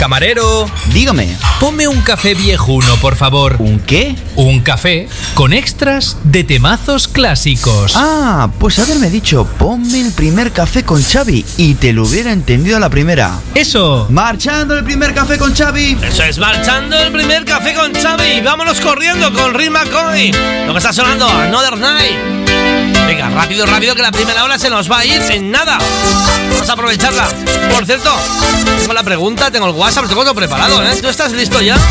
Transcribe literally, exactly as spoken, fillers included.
Camarero, dígame. ponme un café viejuno, por favor. ¿Un qué? Un café con extras de temazos clásicos. Ah, pues haberme dicho, ponme el primer café con Xavi y te lo hubiera entendido a la primera. Eso. Marchando el primer café con Xavi. Eso es, marchando el primer café con Xavi. Vámonos corriendo con Rick McCoy. Lo que está sonando, Another Night. Venga, rápido, rápido, que la primera hora se nos va a ir en nada. Vamos a aprovecharla. Por cierto, tengo la pregunta, tengo el WhatsApp, tengo todo preparado, ¿eh? ¿Tú estás listo ya?